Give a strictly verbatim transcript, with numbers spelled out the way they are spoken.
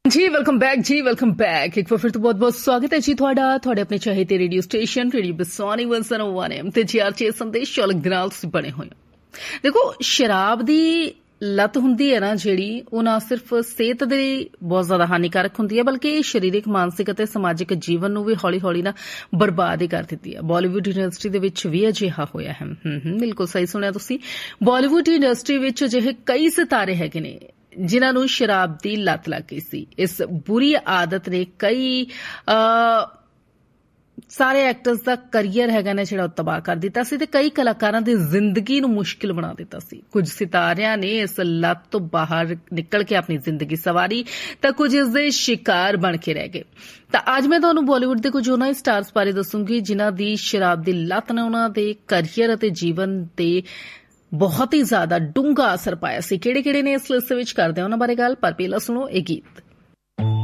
जी welcome back जी welcome back एक बार फिर तो बहुत बहुत स्वागत है जी ਤੁਹਾਡਾ ਤੁਹਾਡੇ ਆਪਣੇ ਚਾਹੀਦੇ radio station radio ਬਸੋਨੀ one oh one M ਤੇ ਜੀਆਰਚੇ ਸੰਦੇਸ਼ ਚੌਲਕ ਦੇ ਨਾਲ ਤੁਸੀਂ ਬਣੇ ਹੋਏ ਹੋ। ਦੇਖੋ ਸ਼ਰਾਬ ਦੀ ਲੱਤ ਹੁੰਦੀ ਹੈ ਨਾ ਜਿਹੜੀ ਉਹ ਨਾ ਸਿਰਫ ਸਿਹਤ ਦੇ ਲਈ ਬਹੁਤ ਜ਼ਿਆਦਾ ਹਾਨੀਕਾਰਕ ਹੁੰਦੀ ਹੈ ਬਲਕਿ ਸਰੀਰਕ ਮਾਨਸਿਕ ਅਤੇ ਸਮਾਜਿਕ ਜੀਵਨ ਨੂੰ ਵੀ ਹੌਲੀ ਹੌਲੀ ਨਾ ਬਰਬਾਦ ਹੀ ਕਰ ਦਿੰਦੀ ਹੈ। ਬਾਲੀਵੁੱਡ ਇੰਡਸਟਰੀ ਦੇ ਵਿੱਚ ਵੀ ਅਜਿਹਾ ਹੋਇਆ ਹੈ। ਹੂੰ ਹੂੰ ਬਿਲਕੁਲ ਸਹੀ ਸੁਣਿਆ ਤੁਸੀਂ। ਬਾਲੀਵੁੱਡ ਇੰਡਸਟਰੀ ਵਿੱਚ ਅਜਿਹੇ ਕਈ ਸਿਤਾਰੇ ਹੈਗੇ ਨੇ ਜਿਨ੍ਹਾਂ ਨੂੰ ਸ਼ਰਾਬ ਦੀ ਲੱਤ ਲੱਗ ਗਈ ਸੀ। ਇਸ ਬੁਰੀ ਆਦਤ ਨੇ ਕਈ ਸਾਰੇ ਐਕਟਰਸ ਦਾ ਕਰੀਅਰ ਹੈਗਾ ਨਾ ਜਿਹੜਾ ਤਬਾਹ ਕਰ ਦਿੱਤਾ ਸੀ ਤੇ ਕਈ ਕਲਾਕਾਰਾਂ ਦੀ ਜ਼ਿੰਦਗੀ ਨੂੰ ਮੁਸ਼ਕਿਲ ਬਣਾ ਦਿੱਤਾ ਸੀ। ਕੁਝ ਸਿਤਾਰਿਆਂ ਨੇ ਇਸ ਲੱਤ ਤੋਂ ਬਾਹਰ ਨਿਕਲ ਕੇ ਆਪਣੀ ਜ਼ਿੰਦਗੀ ਸਵਾਰੀ ਤਾਂ ਕੁਝ ਇਸ ਦੇ ਸ਼ਿਕਾਰ ਬਣ ਕੇ ਰਹਿ ਗਏ। ਤਾਂ ਅੱਜ ਮੈਂ ਤੁਹਾਨੂੰ ਬਾਲੀਵੁੱਡ ਦੇ ਕੁਝ ਉਹਨਾਂ ਹੀ ਸਟਾਰਸ ਬਾਰੇ ਦੱਸੂੰਗੀ ਜਿਨ੍ਹਾਂ ਦੀ ਸ਼ਰਾਬ ਦੀ ਲੱਤ ਨੇ ਉਹਨਾਂ ਦੇ ਕਰੀਅਰ ਅਤੇ ਜੀਵਨ ਤੇ ਬਹੁਤ ਹੀ ਜ਼ਿਆਦਾ ਡੂੰਘਾ ਅਸਰ ਪਾਇਆ ਸੀ। ਕਿਹੜੇ ਕਿਹੜੇ ਨੇ ਇਸ ਲਿਸਟ ਵਿੱਚ ਕਰਦੇ ਆ ਉਹਨਾਂ ਬਾਰੇ ਗੱਲ, ਪਰ ਪਹਿਲਾਂ ਸੁਣੋ ਇਹ ਗੀਤ।